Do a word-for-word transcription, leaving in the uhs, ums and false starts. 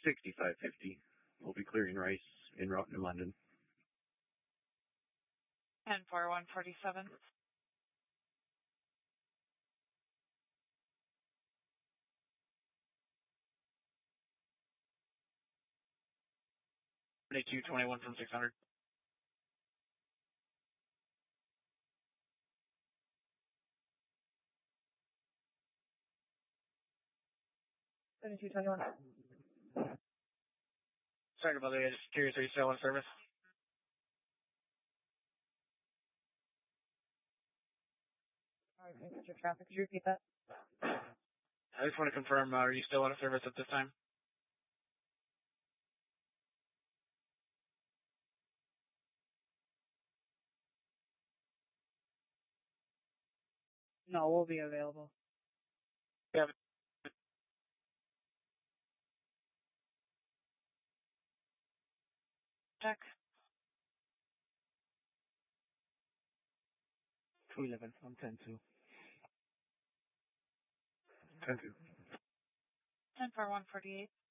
sixty-five fifty. We'll be clearing rice en route to London. ten four one forty-seven. twenty-two twenty-one from six hundred. seventy-two twenty-one. Sorry about that. Just curious, are you still on service? All right, Mister Traffic, could you repeat that? I just want to confirm, uh, are you still on service at this time? No, we'll be available. Yeah. Check. two eleven, I'm ten two. ten two. ten four one forty-eight.